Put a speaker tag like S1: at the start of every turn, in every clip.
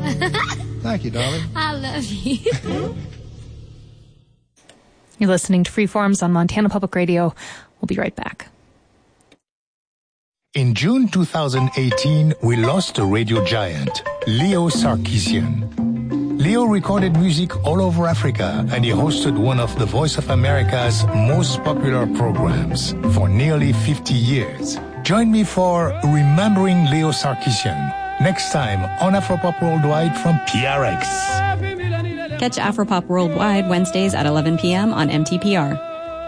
S1: Thank you, darling.
S2: I love you. You're listening to Freeforms on Montana Public Radio. We'll be right back.
S3: In June 2018, we lost a radio giant, Leo Sarkisian. Leo recorded music all over Africa, and he hosted one of the Voice of America's most popular programs for nearly 50 years. Join me for Remembering Leo Sarkisian next time on Afropop Worldwide from PRX.
S4: Catch Afropop Worldwide Wednesdays at 11 p.m. on MTPR.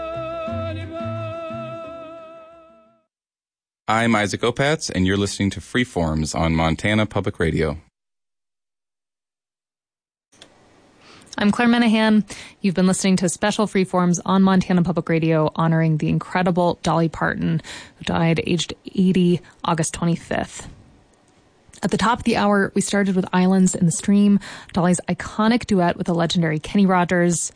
S5: I'm Isaac Opatz, and you're listening to Freeforms on Montana Public Radio.
S2: I'm Claire Menahan. You've been listening to special Freeforms on Montana Public Radio honoring the incredible Dolly Parton, who died aged 80 August 25th. At the top of the hour, we started with Islands in the Stream, Dolly's iconic duet with the legendary Kenny Rogers.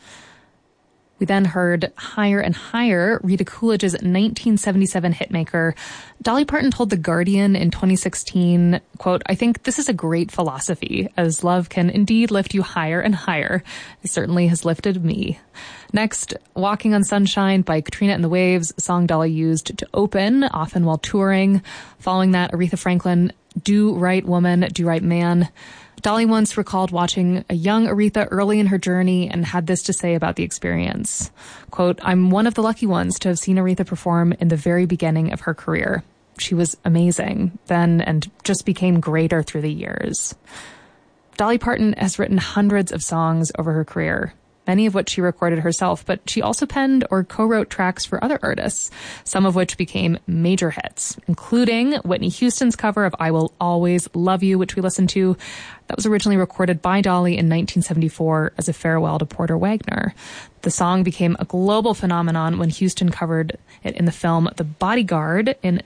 S2: We then heard Higher and Higher, Rita Coolidge's 1977 hitmaker. Dolly Parton told The Guardian in 2016, quote, "I think this is a great philosophy, as love can indeed lift you higher and higher. It certainly has lifted me." Next, Walking on Sunshine by Katrina and the Waves, a song Dolly used to open, often while touring. Following that, Aretha Franklin, Do Right Woman, Do Right Man. Dolly once recalled watching a young Aretha early in her journey and had this to say about the experience. Quote, "I'm one of the lucky ones to have seen Aretha perform in the very beginning of her career. She was amazing then and just became greater through the years." Dolly Parton has written hundreds of songs over her career, many of which she recorded herself, but she also penned or co-wrote tracks for other artists, some of which became major hits, including Whitney Houston's cover of I Will Always Love You, which we listened to. That was originally recorded by Dolly in 1974 as a farewell to Porter Wagoner. The song became a global phenomenon when Houston covered it in the film The Bodyguard in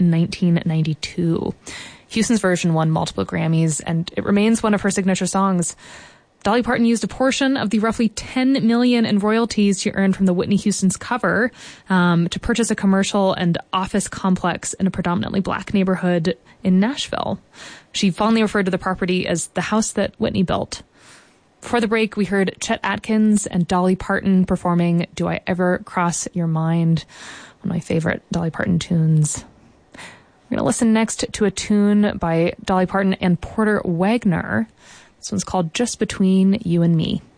S2: 1992. Houston's version won multiple Grammys, and it remains one of her signature songs. Dolly Parton used a portion of the roughly $10 million in royalties she earned from the Whitney Houston's cover to purchase a commercial and office complex in a predominantly black neighborhood in Nashville. She fondly referred to the property as the house that Whitney built. Before the break, we heard Chet Atkins and Dolly Parton performing Do I Ever Cross Your Mind, one of my favorite Dolly Parton tunes. We're going to listen next to a tune by Dolly Parton and Porter Wagoner. This one's called Just Between You and Me.